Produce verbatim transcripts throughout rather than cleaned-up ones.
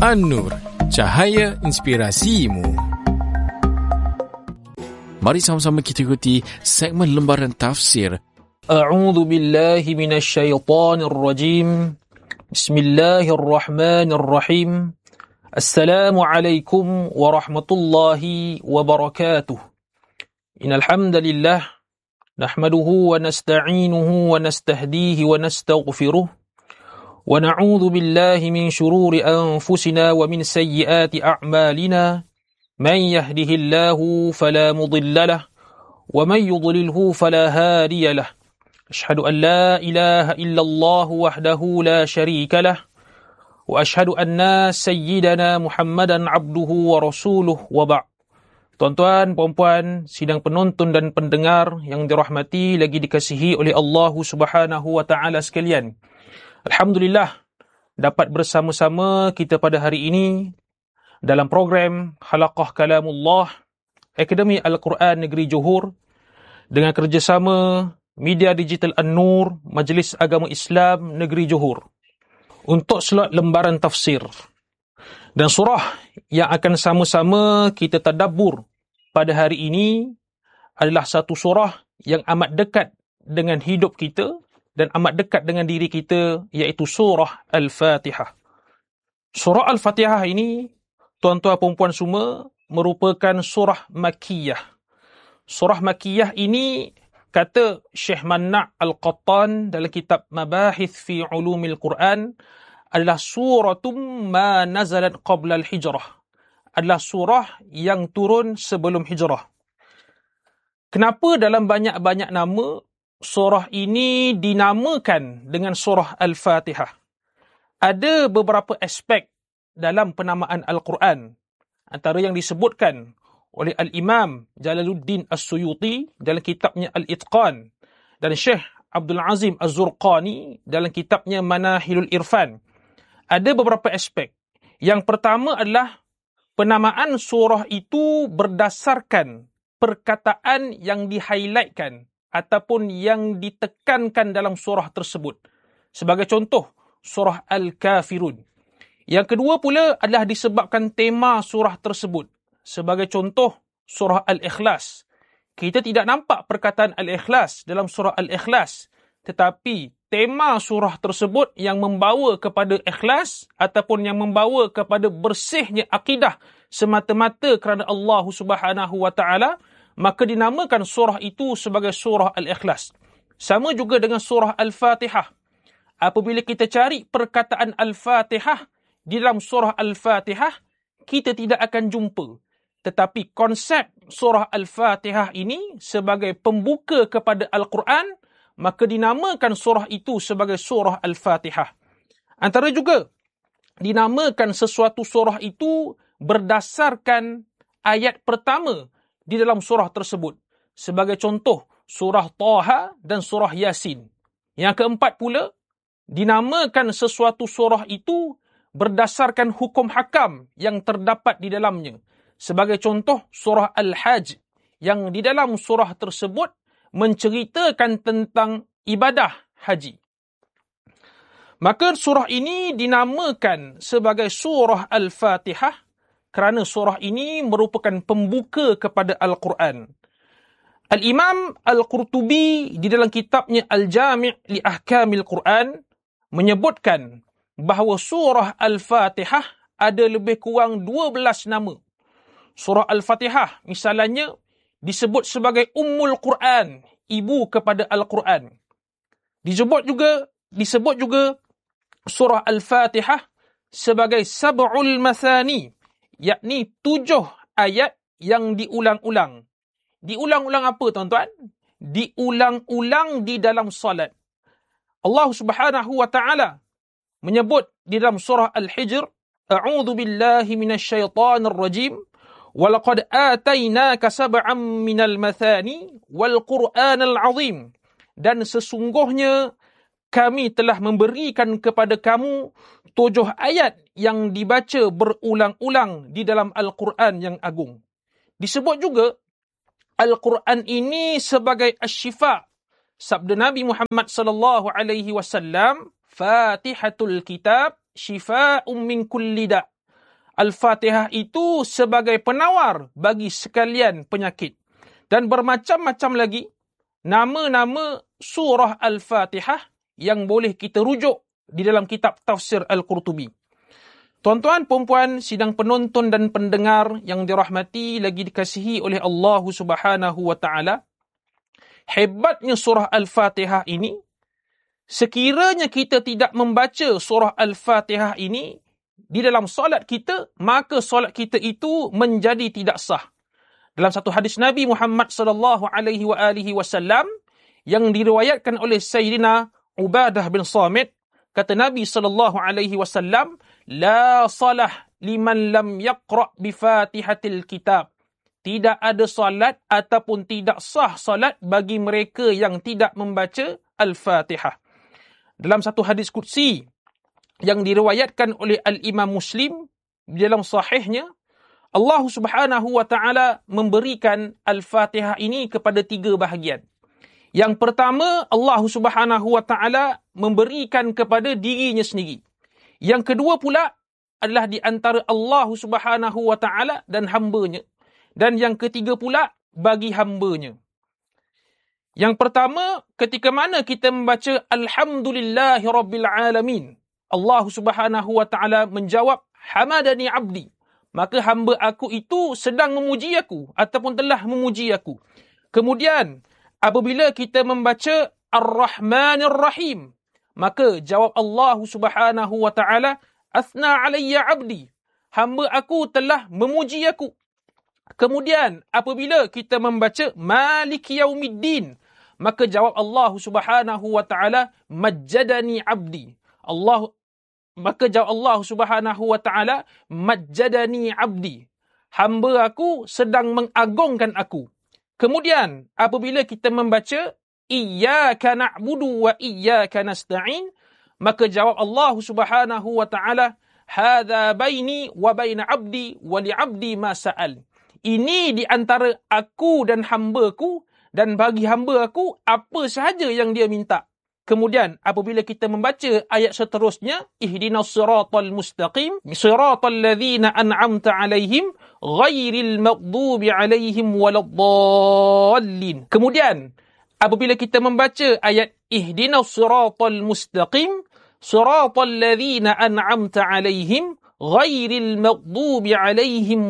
An-Nur, cahaya inspirasimu. Mari sama-sama kita ikuti segmen lembaran tafsir. A'udzu billahi minasy syaithanir rajim. Bismillahirrahmanirrahim. Assalamualaikum warahmatullahi wabarakatuh. Innal hamdalillah nahmaduhu wa nasta'inuhu wa nastahdihi wa nastaghfiruh. Wa na'udzu billahi min shururi anfusina wa min sayyiati a'malina. Man yahdihillahu fala mudilla lahu wa man yudlilhu fala hadiya lahu. Ashhadu an la ilaha illallah wahdahu la syarika lahu wa ashhadu anna sayyidana Muhammadan abduhu wa rasuluh wa ba'd. Tuan-tuan, puan-puan, sidang penonton dan pendengar yang dirahmati lagi dikasihi oleh Allah Subhanahu wa taala sekalian. Alhamdulillah dapat bersama-sama kita pada hari ini dalam program Halaqah Kalamullah Akademi Al-Quran Negeri Johor dengan kerjasama Media Digital An-Nur Majlis Agama Islam Negeri Johor untuk slot lembaran tafsir. Dan surah yang akan sama-sama kita tadabbur pada hari ini adalah satu surah yang amat dekat dengan hidup kita dan amat dekat dengan diri kita, iaitu surah Al-Fatihah. Surah Al-Fatihah ini, tuan-tuan perempuan semua, merupakan surah Makkiyah. Surah Makkiyah ini, kata Syekh Manna' Al-Qattan dalam kitab Mabahith fi Ulumil Quran, adalah suratum ma nazalat qabla al-hijrah. Adalah surah yang turun sebelum hijrah. Kenapa dalam banyak-banyak nama, surah ini dinamakan dengan surah Al-Fatihah? Ada beberapa aspek dalam penamaan Al-Quran. Antara yang disebutkan oleh Al-Imam Jalaluddin As-Suyuti dalam kitabnya Al-Itqan dan Syekh Abdul Azim Az-Zurqani dalam kitabnya Manahilul Irfan. Ada beberapa aspek. Yang pertama adalah penamaan surah itu berdasarkan perkataan yang di-highlightkan ataupun yang ditekankan dalam surah tersebut. Sebagai contoh, surah Al-Kafirun. Yang kedua pula adalah disebabkan tema surah tersebut. Sebagai contoh, surah Al-Ikhlas. Kita tidak nampak perkataan Al-Ikhlas dalam surah Al-Ikhlas. Tetapi tema surah tersebut yang membawa kepada ikhlas ataupun yang membawa kepada bersihnya akidah semata-mata kerana Allah Subhanahu wa taala, maka dinamakan surah itu sebagai surah Al-Ikhlas. Sama juga dengan surah Al-Fatihah. Apabila kita cari perkataan Al-Fatihah di dalam surah Al-Fatihah, kita tidak akan jumpa. Tetapi konsep surah Al-Fatihah ini sebagai pembuka kepada Al-Quran, maka dinamakan surah itu sebagai surah Al-Fatihah. Antara juga dinamakan sesuatu surah itu berdasarkan ayat pertama di dalam surah tersebut. Sebagai contoh, surah Taha dan surah Yasin. Yang keempat pula, dinamakan sesuatu surah itu berdasarkan hukum hakam yang terdapat di dalamnya. Sebagai contoh, surah Al-Hajj, yang di dalam surah tersebut menceritakan tentang ibadah haji. Maka surah ini dinamakan sebagai surah Al-Fatihah kerana surah ini merupakan pembuka kepada Al-Quran. Al-Imam Al-Qurtubi di dalam kitabnya Al-Jami' li Ahkamil Quran menyebutkan bahawa surah Al-Fatihah ada lebih kurang dua belas nama. Surah Al-Fatihah misalnya disebut sebagai Ummul Quran, ibu kepada Al-Quran. Disebut juga disebut juga surah Al-Fatihah sebagai Sab'ul Mathani, yakni tujuh ayat yang diulang-ulang. Diulang-ulang apa, tuan-tuan? Diulang-ulang di dalam salat. Allah Subhanahu wa taala menyebut di dalam surah Al-Hijr, A'udzu billahi minasy syaithanir rajim. Walaqad atainaka sab'an minal mathani wal Qur'anal 'azim. Dan sesungguhnya kami telah memberikan kepada kamu tujuh ayat yang dibaca berulang-ulang di dalam Al-Quran yang agung. Disebut juga Al-Quran ini sebagai asy-syifa. Sabda Nabi Muhammad sallallahu alaihi wasallam, Fatihatul Kitab syifa'un min kulli da'. Al-Fatihah itu sebagai penawar bagi sekalian penyakit. Dan bermacam-macam lagi nama-nama surah Al-Fatihah yang boleh kita rujuk di dalam kitab tafsir Al-Qurtubi. Tuan-tuan, puan-puan, sidang penonton dan pendengar yang dirahmati lagi dikasihi oleh Allah Subhanahu wa taala. Hebatnya surah Al-Fatihah ini, sekiranya kita tidak membaca surah Al-Fatihah ini di dalam solat kita, maka solat kita itu menjadi tidak sah. Dalam satu hadis Nabi Muhammad sallallahu alaihi wa alihi wasallam yang diriwayatkan oleh Sayyidina Ubadah bin Samit, kata Nabi sallallahu alaihi wasallam, la salah liman lam yaqra bi Fatihatil Kitab. Tidak ada salat ataupun tidak sah salat bagi mereka yang tidak membaca Al-Fatihah. Dalam satu hadis qudsi yang diriwayatkan oleh Al-Imam Muslim di dalam sahihnya, Allah Subhanahu wa taala memberikan Al-Fatihah ini kepada tiga bahagian. Yang pertama, Allah Subhanahu wa taala memberikan kepada dirinya sendiri. Yang kedua pula adalah di antara Allah Subhanahu wa taala dan hamba-Nya. Dan yang ketiga pula bagi hamba-Nya. Yang pertama, ketika mana kita membaca Alhamdulillahi Rabbil Alamin, Allah Subhanahu wa taala menjawab, hamadani abdi. Maka hamba aku itu sedang memuji aku ataupun telah memuji aku. Kemudian, apabila kita membaca Ar-Rahmanir Rahim, maka jawab Allah Subhanahu wa taala, Athna alayya abdi. Hamba aku telah memuji aku. Kemudian, apabila kita membaca Maliki Yaumiddin, maka jawab Allah Subhanahu wa taala, Majjadani abdi. Allah Maka jawab Allah Subhanahu wa taala, Majjadani abdi. Hamba aku sedang mengagungkan aku. Kemudian apabila kita membaca Iyyaka na'budu wa iyyaka nasta'in, maka jawab Allah Subhanahu wa taala, Hadza baini wa baina abdi wa li abdi ma sa'al. Ini di antara aku dan hamba-Ku, dan bagi hamba aku apa sahaja yang dia minta. Kemudian apabila kita membaca ayat seterusnya, ihdinas siratal mustaqim, siratal ladzina an'amta alaihim ghairil maghdubi alaihim waladdallin. Kemudian apabila kita membaca ayat ihdinas siratal mustaqim, siratal ladzina an'amta alaihim ghairil maghdubi alaihim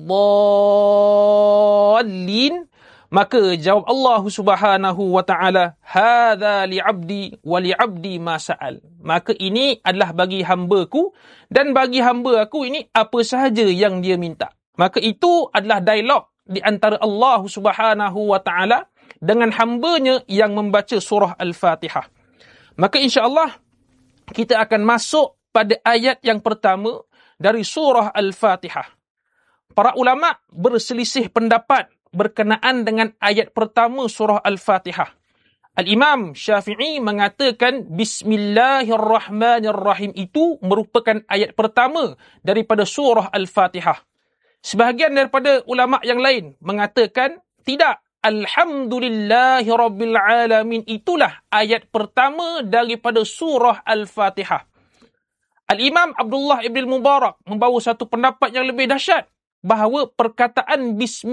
waladdallin, maka jawab Allah Subhanahu wa taala, hadza li 'abdi wa li 'abdi ma sa'al. Maka ini adalah bagi hamba-Ku, dan bagi hamba aku ini apa sahaja yang dia minta. Maka itu adalah dialog di antara Allah Subhanahu wa taala dengan hamba-Nya yang membaca surah Al-Fatihah. Maka insya-Allah kita akan masuk pada ayat yang pertama dari surah Al-Fatihah. Para ulama berselisih pendapat berkenaan dengan ayat pertama surah Al-Fatihah. Al-Imam Syafi'i mengatakan Bismillahirrahmanirrahim itu merupakan ayat pertama daripada surah Al-Fatihah. Sebahagian daripada ulama yang lain mengatakan tidak, Alhamdulillahirabbil alamin itulah ayat pertama daripada surah Al-Fatihah. Al-Imam Abdullah ibn Mubarak membawa satu pendapat yang lebih dahsyat, bahawa perkataan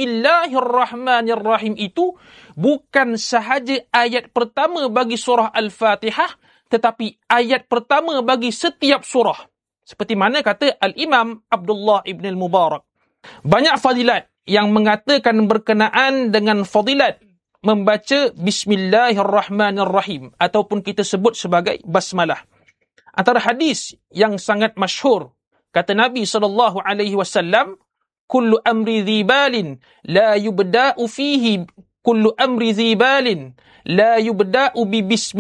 Bismillahirrahmanirrahim itu bukan sahaja ayat pertama bagi surah Al-Fatihah, tetapi ayat pertama bagi setiap surah. Seperti mana kata Al-Imam Abdullah ibn Mubarak. Banyak fadilat yang mengatakan berkenaan dengan fadilat membaca Bismillahirrahmanirrahim, ataupun kita sebut sebagai basmalah. Antara hadis yang sangat masyhur, kata Nabi sallallahu alaihi wasallam, kullu amri dhibalin la yubda'u fihi kullu amri dhibalin la yubda'u bi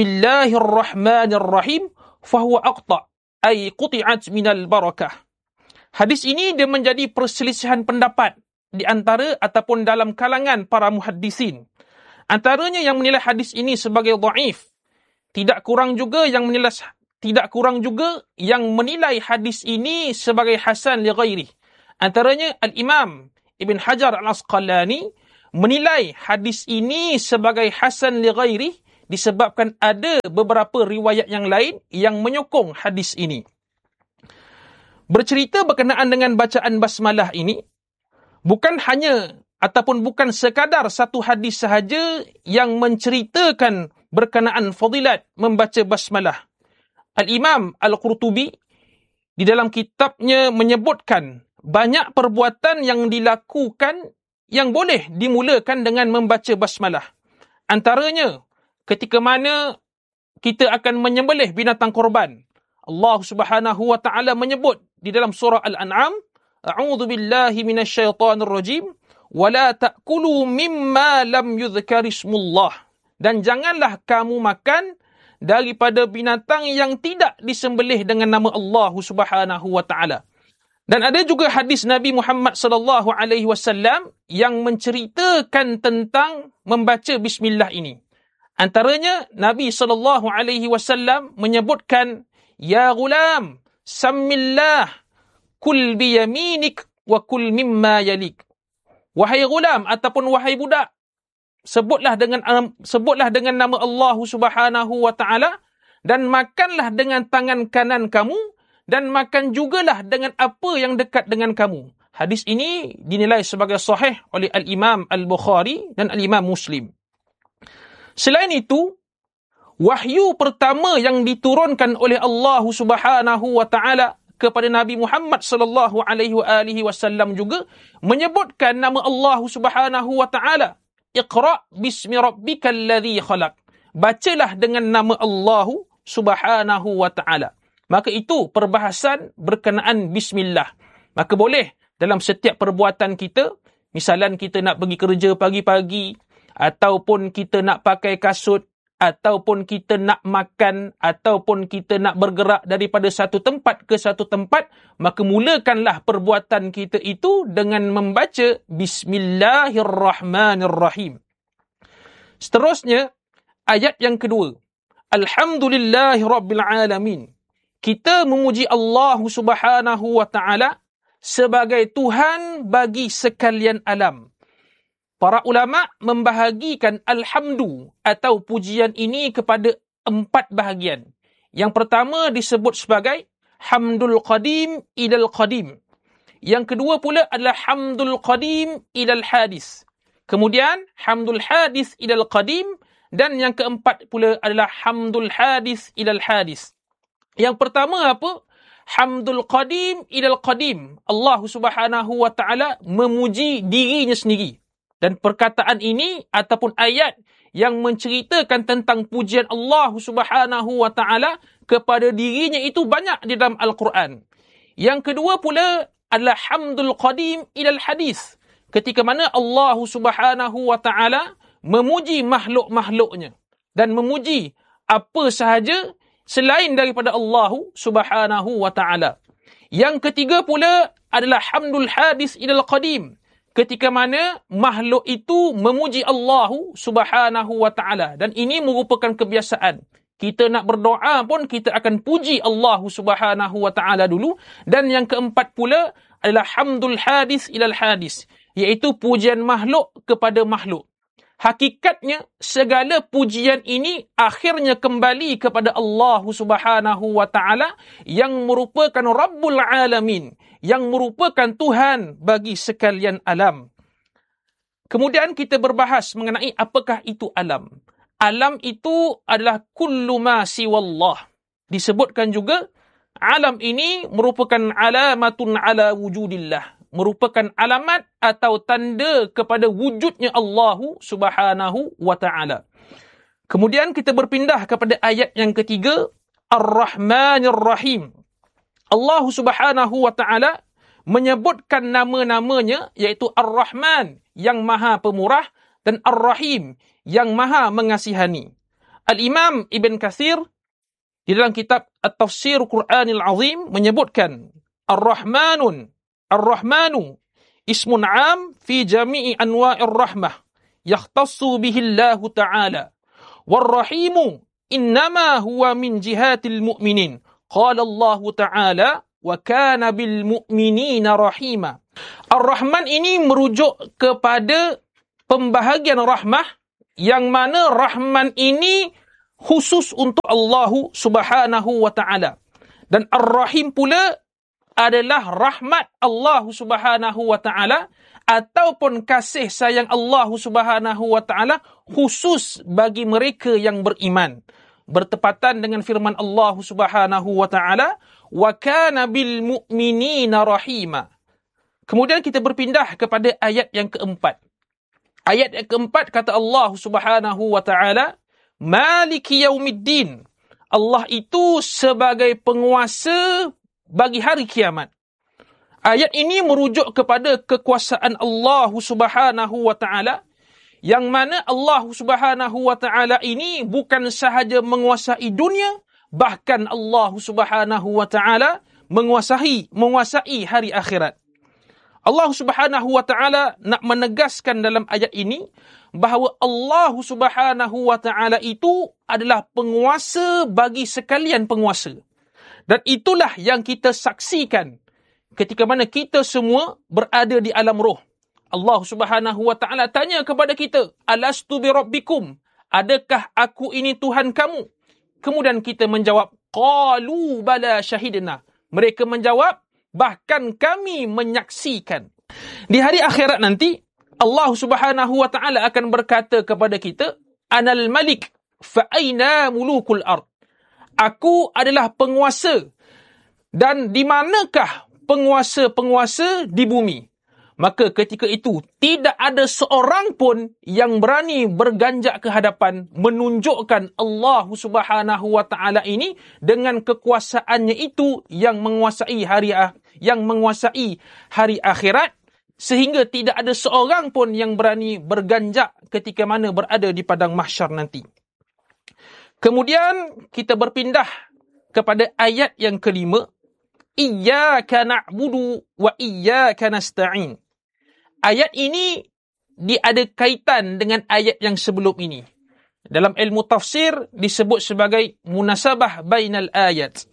bismillahirrahmanirrahim fahuwa aqta ay quti'at minal barakah. Hadis ini dia menjadi perselisihan pendapat di antara ataupun dalam kalangan para muhaddisin. Antaranya yang menilai hadis ini sebagai dhaif, tidak kurang juga yang menilai tidak kurang juga yang menilai hadis ini sebagai hasan li ghairi. Antaranya Al-Imam Ibn Hajar Al-Asqalani menilai hadis ini sebagai hasan li ghairi disebabkan ada beberapa riwayat yang lain yang menyokong hadis ini. bercerita berkenaan dengan bacaan basmalah ini bukan hanya ataupun bukan sekadar satu hadis sahaja yang menceritakan berkenaan fadilat membaca basmalah. Al-Imam Al-Qurtubi di dalam kitabnya menyebutkan banyak perbuatan yang dilakukan yang boleh dimulakan dengan membaca basmalah. Antaranya, ketika mana kita akan menyembelih binatang korban, Allah Subhanahu wa taala menyebut di dalam surah Al-An'am, A'udzu billahi minasyaitonir rajim, wa la ta'kulu mimma lam yudhkar ismullah. Dan janganlah kamu makan daripada binatang yang tidak disembelih dengan nama Allah Subhanahu wa taala. Dan ada juga hadis Nabi Muhammad sallallahu alaihi wasallam yang menceritakan tentang membaca bismillah ini. Antaranya Nabi sallallahu alaihi wasallam menyebutkan, ya gulam, sammillah, kul biyaminik wa kul mimma yalik. Wahai gulam ataupun wahai budak, sebutlah dengan sebutlah dengan nama Allah Subhanahu wa taala dan makanlah dengan tangan kanan kamu dan makan jugalah dengan apa yang dekat dengan kamu. Hadis ini dinilai sebagai sahih oleh Al-Imam Al-Bukhari dan Al-Imam Muslim. Selain itu, wahyu pertama yang diturunkan oleh Allah Subhanahu wa taala kepada Nabi Muhammad sallallahu alaihi wasallam juga menyebutkan nama Allah Subhanahu wa taala. Iqra bismi rabbikal ladzi khalaq. Bacalah dengan nama Allah Subhanahu wa taala. Maka itu perbahasan berkenaan bismillah. Maka boleh dalam setiap perbuatan kita, misalan kita nak pergi kerja pagi-pagi, ataupun kita nak pakai kasut, ataupun kita nak makan, ataupun kita nak bergerak daripada satu tempat ke satu tempat, maka mulakanlah perbuatan kita itu dengan membaca Bismillahirrahmanirrahim. Seterusnya, ayat yang kedua. Alhamdulillahirrabbilalamin. Kita memuji Allah Subhanahu wa taala sebagai Tuhan bagi sekalian alam. Para ulama membahagikan alhamdu atau pujian ini kepada empat bahagian. Yang pertama disebut sebagai hamdul qadim ilal qadim. Yang kedua pula adalah hamdul qadim ilal hadis. Kemudian hamdul hadis ilal qadim. Dan yang keempat pula adalah hamdul hadis ilal hadis. Yang pertama apa? Hamdul qadim ilal qadim. Allah Subhanahu wa taala memuji dirinya sendiri. Dan perkataan ini ataupun ayat yang menceritakan tentang pujian Allah Subhanahu wa taala kepada dirinya itu banyak di dalam Al-Quran. Yang kedua pula adalah hamdul qadim ilal hadis. Ketika mana Allah Subhanahu wa taala memuji makhluk-makhluknya dan memuji apa sahaja selain daripada Allah Subhanahu wa taala. Yang ketiga pula adalah hamdul hadis ilal qadim. Ketika mana makhluk itu memuji Allah Subhanahu wa taala, dan ini merupakan kebiasaan. Kita nak berdoa pun kita akan puji Allah Subhanahu wa taala dulu. Dan yang keempat pula adalah hamdul hadis ilal hadis, iaitu pujian makhluk kepada makhluk. Hakikatnya segala pujian ini akhirnya kembali kepada Allah Subhanahu wa taala yang merupakan Rabbul Alamin, yang merupakan Tuhan bagi sekalian alam. Kemudian kita berbahas mengenai apakah itu alam. Alam itu adalah kullu ma siwallah. Disebutkan juga alam ini merupakan alamatun ala wujudillah, merupakan alamat atau tanda kepada wujudnya Allah Subhanahu wa taala. Kemudian kita berpindah kepada ayat yang ketiga, Ar-Rahmanir Rahim. Allah Subhanahu wa taala menyebutkan nama-namanya, iaitu Ar-Rahman yang Maha Pemurah dan Ar-Rahim yang Maha Mengasihani. Al-Imam Ibn Katsir di dalam kitab At-Tafsir Quranil Azim menyebutkan Ar-Rahmanun Ar-Rahmanu ismun 'am fi jami'i anwa'ir rahmah yakhtassu bihi Allah ta'ala. War-Rahimu innama huwa min jihatil mu'minin. Qala Allah ta'ala wa kana bil mu'minina rahima. Ar-Rahman ini merujuk kepada pembahagian rahmah, yang mana Rahman ini khusus untuk Allah Subhanahu wa ta'ala. Dan Ar-Rahim pula adalah rahmat Allah Subhanahu wa taala ataupun kasih sayang Allah Subhanahu wa taala khusus bagi mereka yang beriman. Bertepatan dengan firman Allah Subhanahu wa taala, wa kana bil mu'minina rahima. Kemudian kita berpindah kepada ayat yang keempat. Ayat yang keempat kata Allah Subhanahu wa taala, Maliki yaumiddin. Allah itu sebagai penguasa bagi hari kiamat. Ayat ini merujuk kepada kekuasaan Allah Subhanahu wa taala, yang mana Allah Subhanahu wa taala ini bukan sahaja menguasai dunia, bahkan Allah Subhanahu wa taala menguasai menguasai hari akhirat. Allah Subhanahu wa taala nak menegaskan dalam ayat ini bahawa Allah Subhanahu wa taala itu adalah penguasa bagi sekalian penguasa. Dan itulah yang kita saksikan ketika mana kita semua berada di alam roh. Allah Subhanahu wa taala tanya kepada kita, Alastu bi rabbikum? Adakah aku ini Tuhan kamu? Kemudian kita menjawab, Qalu bala syahidna. Mereka menjawab, bahkan kami menyaksikan. Di hari akhirat nanti, Allah Subhanahu wa taala akan berkata kepada kita, Anal malik fa aina mulukul ard? Aku adalah penguasa, dan di manakah penguasa-penguasa di bumi? Maka ketika itu tidak ada seorang pun yang berani berganjak ke hadapan menunjukkan Allah Subhanahu wa taala ini dengan kekuasaannya itu yang menguasai hari yang menguasai hari akhirat, sehingga tidak ada seorang pun yang berani berganjak ketika mana berada di padang mahsyar nanti. Kemudian kita berpindah kepada ayat yang kelima, Iyyaka na'budu wa iyyaka nasta'in. Ayat ini dia ada kaitan dengan ayat yang sebelum ini. Dalam ilmu tafsir disebut sebagai munasabah bainal ayat.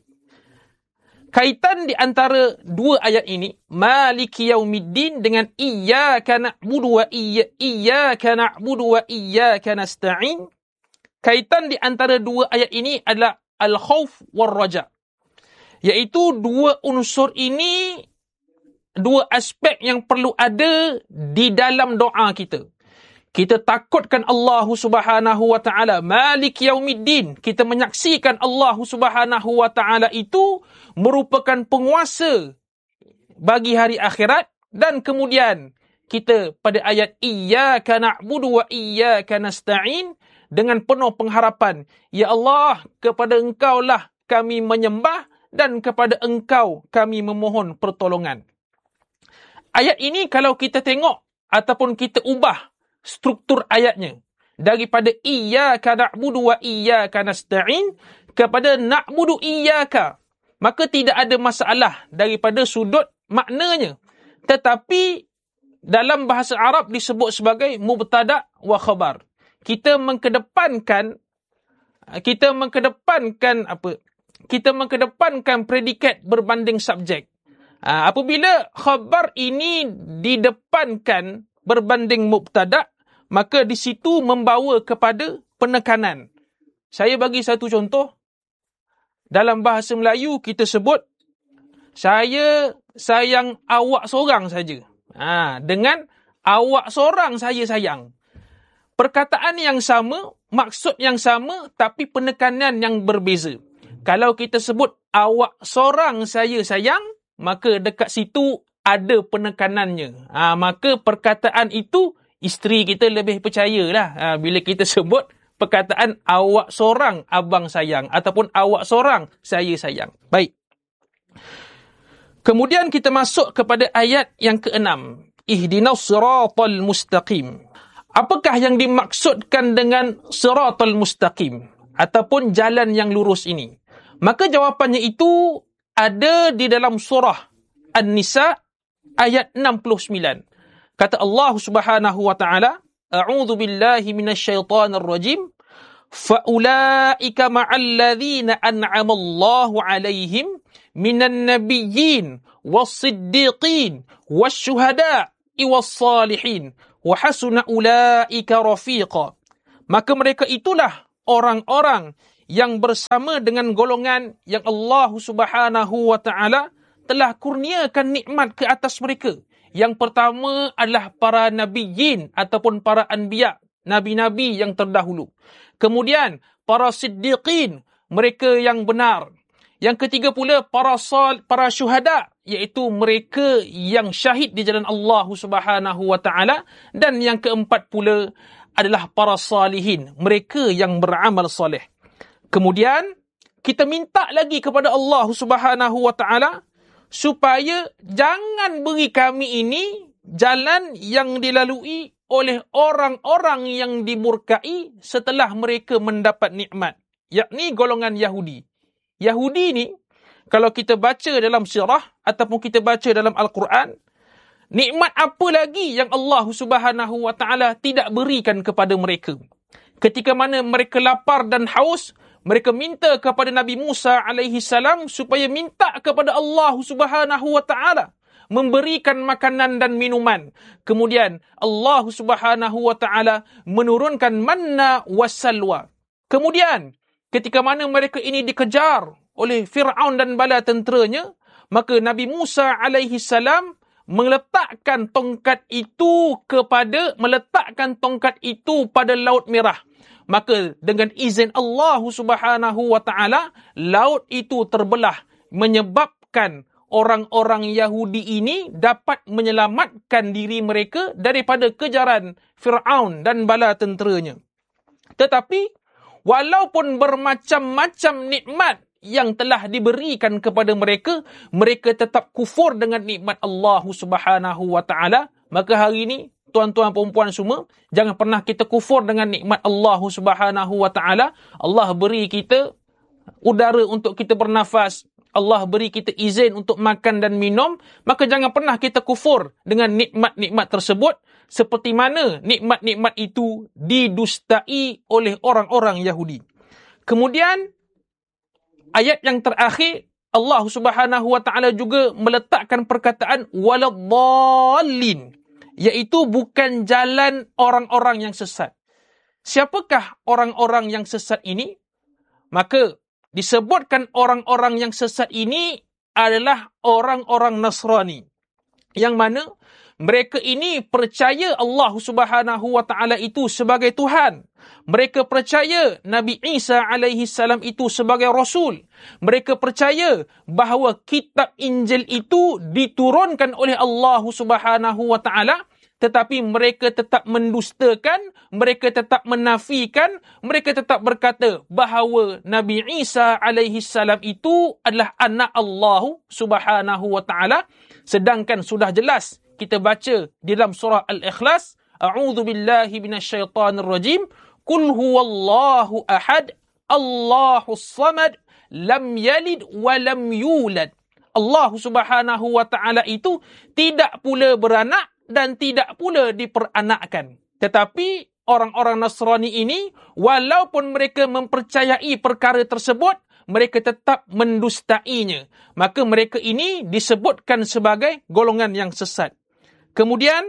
Kaitan di antara dua ayat ini, Maliki yaumiddin dengan Iyyaka na'budu wa iyyaka na'budu wa iyyaka nasta'in. Kaitan di antara dua ayat ini adalah al-khauf war raja. Iaitu dua unsur ini, dua aspek yang perlu ada di dalam doa kita. Kita takutkan Allah Subhanahu wa taala, Malik Yaumiddin. Kita menyaksikan Allah Subhanahu wa taala itu merupakan penguasa bagi hari akhirat, dan kemudian kita pada ayat Iyyaka na'budu wa iyyaka nasta'in dengan penuh pengharapan, ya Allah, kepada Engkau lah kami menyembah dan kepada Engkau kami memohon pertolongan. Ayat ini kalau kita tengok ataupun kita ubah struktur ayatnya daripada Iyyaka na'budu wa iyyaka nasta'in kepada na'budu iyyaka, maka tidak ada masalah daripada sudut maknanya. Tetapi dalam bahasa Arab disebut sebagai mubtada' wa khabar. Kita mengkedepankan kita mengkedepankan apa? Kita mengkedepankan predikat berbanding subjek. Ha, apabila khabar ini didepankan berbanding mubtada', maka di situ membawa kepada penekanan. Saya bagi satu contoh. Dalam bahasa Melayu kita sebut, saya sayang awak seorang saja. Ha, dengan awak seorang saya sayang. Perkataan yang sama, maksud yang sama, tapi penekanan yang berbeza. Kalau kita sebut awak seorang saya sayang, maka dekat situ ada penekanannya. Ha, maka perkataan itu, isteri kita lebih percayalah ha, bila kita sebut perkataan awak seorang abang sayang ataupun awak seorang saya sayang. Baik. Kemudian kita masuk kepada ayat yang keenam. Ihdinas siratal mustaqim. Apakah yang dimaksudkan dengan siratal mustaqim ataupun jalan yang lurus ini? Maka jawapannya itu ada di dalam surah An-Nisa ayat enam puluh sembilan. Kata Allah Subhanahu wa taala, A'udzu billahi minasyaitonir rajim. Faulaika ma'al ladzina an'ama Allahu 'alaihim minan nabiyyin was-siddiqin wasyuhada'i was-salihin wa hasuna ulaika rafiqa. Maka mereka itulah orang-orang yang bersama dengan golongan yang Allah Subhanahu wa taala telah kurniakan nikmat ke atas mereka. Yang pertama adalah para nabiyin ataupun para anbiya, nabi-nabi yang terdahulu. Kemudian para siddiqin, mereka yang benar. Yang ketiga pula para sal, para syuhada, iaitu mereka yang syahid di jalan Allah Subhanahu wa taala. Dan yang keempat pula adalah para salihin, mereka yang beramal soleh. Kemudian kita minta lagi kepada Allah Subhanahu wa taala supaya jangan beri kami ini jalan yang dilalui oleh orang-orang yang dimurkai setelah mereka mendapat nikmat, yakni golongan Yahudi. Yahudi ni, kalau kita baca dalam sirah ataupun kita baca dalam Al-Quran, nikmat apa lagi yang Allah Subhanahu wa taala tidak berikan kepada mereka? Ketika mana mereka lapar dan haus, mereka minta kepada Nabi Musa alaihi salam supaya minta kepada Allah Subhanahu wa taala memberikan makanan dan minuman. Kemudian Allah Subhanahu wa taala menurunkan manna wassalwa. Kemudian ketika mana mereka ini dikejar oleh Fir'aun dan bala tenteranya, maka Nabi Musa alaihi salam meletakkan tongkat itu kepada meletakkan tongkat itu pada Laut Merah. Maka dengan izin Allah Subhanahu wa taala, laut itu terbelah, menyebabkan orang-orang Yahudi ini dapat menyelamatkan diri mereka daripada kejaran Fir'aun dan bala tenteranya. Tetapi walaupun bermacam-macam nikmat yang telah diberikan kepada mereka, mereka tetap kufur dengan nikmat Allah Subhanahu wa taala. Maka hari ini, tuan-tuan perempuan semua, jangan pernah kita kufur dengan nikmat Allah Subhanahu wa taala. Allah beri kita udara untuk kita bernafas, Allah beri kita izin untuk makan dan minum, maka jangan pernah kita kufur dengan nikmat-nikmat tersebut, seperti mana nikmat-nikmat itu didustai oleh orang-orang Yahudi. Kemudian ayat yang terakhir, Allah Subhanahu wa taala juga meletakkan perkataan waladhdallin, iaitu bukan jalan orang-orang yang sesat. Siapakah orang-orang yang sesat ini? Maka disebutkan orang-orang yang sesat ini adalah orang-orang Nasrani, yang mana mereka ini percaya Allah Subhanahu wa taala itu sebagai Tuhan. Mereka percaya Nabi Isa alaihi salam itu sebagai Rasul. Mereka percaya bahawa kitab Injil itu diturunkan oleh Allah Subhanahu wa taala, tetapi mereka tetap mendustakan, mereka tetap menafikan, mereka tetap berkata bahawa Nabi Isa alaihi salam itu adalah anak Allah Subhanahu wa taala. Sedangkan sudah jelas kita baca di dalam surah Al-Ikhlas, a'udzu billahi minasyaitonir rajim, qul huwallahu ahad, Allahus samad, lam yalid wa lam yulad. Allah Subhanahu wa taala itu tidak pula beranak dan tidak pula diperanakkan. Tetapi orang-orang Nasrani ini, walaupun mereka mempercayai perkara tersebut, mereka tetap mendustainya. Maka mereka ini disebutkan sebagai golongan yang sesat. Kemudian,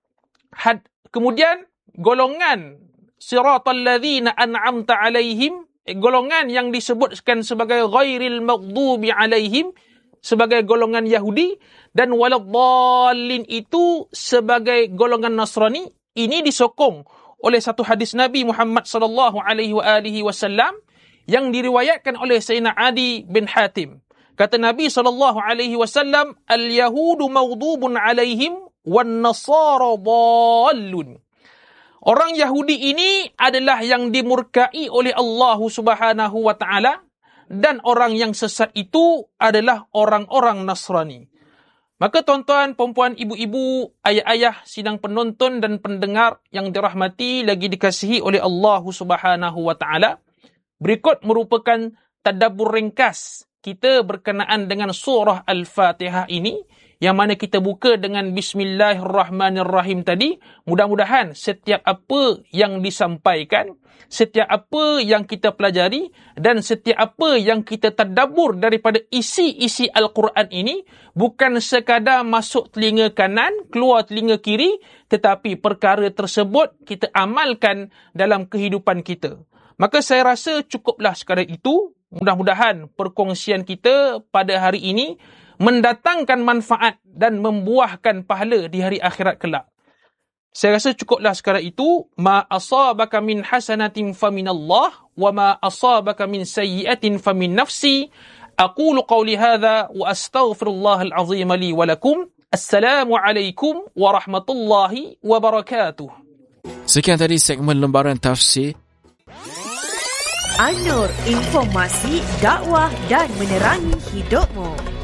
had, kemudian golongan siratal ladzina an'amta alaihim, golongan yang disebutkan sebagai ghairil maghdubi alaihim, sebagai golongan Yahudi, dan waladhdallin itu sebagai golongan Nasrani. Ini disokong oleh satu hadis Nabi Muhammad sallallahu alaihi wasallam yang diriwayatkan oleh Sayyidina Adi bin Hatim. Kata Nabi sallallahu alaihi wasallam, al-yahudu maghdubun alaihim wan nasara dhallun. Orang Yahudi ini adalah yang dimurkai oleh Allah Subhanahu wa taala, dan orang yang sesat itu adalah orang-orang Nasrani. Maka tuan-tuan, perempuan, ibu-ibu, ayah-ayah, sidang penonton dan pendengar yang dirahmati lagi dikasihi oleh Allah Subhanahu wa taala, berikut merupakan tadabbur ringkas kita berkenaan dengan surah Al-Fatihah ini, yang mana kita buka dengan Bismillahirrahmanirrahim tadi. Mudah-mudahan setiap apa yang disampaikan, setiap apa yang kita pelajari, dan setiap apa yang kita tadabbur daripada isi-isi Al-Quran ini bukan sekadar masuk telinga kanan, keluar telinga kiri, tetapi perkara tersebut kita amalkan dalam kehidupan kita. Maka saya rasa cukuplah sekadar itu. Mudah-mudahan perkongsian kita pada hari ini mendatangkan manfaat dan membuahkan pahala di hari akhirat kelak. Saya rasa cukuplah sekadar itu. Ma asabaka min hasanatin faminallah wa ma asabaka min sayyi'atin famin nafsi. Aqulu qawli hadha wa astaghfirullahal azim li wa lakum. Assalamualaikum warahmatullahi wabarakatuh. Sekian tadi segmen lembaran tafsir. An-Nur, informasi, dakwah dan menerangi hidupmu.